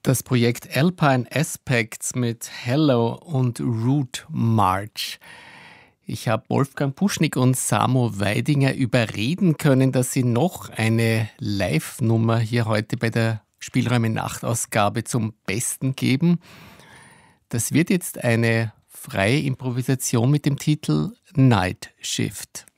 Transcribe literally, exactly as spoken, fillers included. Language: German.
Das Projekt Alpine Aspects mit Hello und Route March. Ich habe Wolfgang Puschnig und Samo Weidinger überreden können, dass sie noch eine Live-Nummer hier heute bei der Spielräume-Nachtausgabe zum Besten geben. Das wird jetzt eine freie Improvisation mit dem Titel Night Shift.